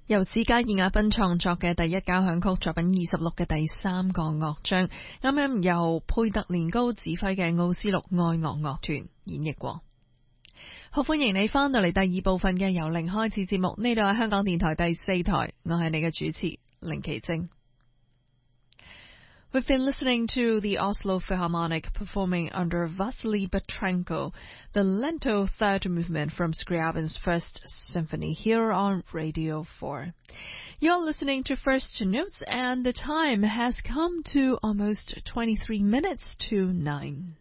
由史嘉爾亞賓創作嘅第一交響曲作品26嘅第3個樂章，啱啱由佩特連高指揮嘅奧斯陸愛樂樂團演繹過。好，歡迎你返到嚟第二部分嘅由零開始節目，呢度係香港電台第4台，我係你嘅主持凌琪晶。We've been listening to the Oslo Philharmonic performing under Vasily Petrenko, the Lento Third Movement from Scriabin's First Symphony here on Radio 4. You're listening to First Notes and the time has come to almost 23 minutes to 9.